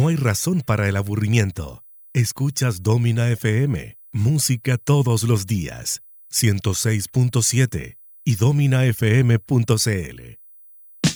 no hay razón para el aburrimiento. Escuchas Domina FM, música todos los días, 106.7 y dominafm.cl.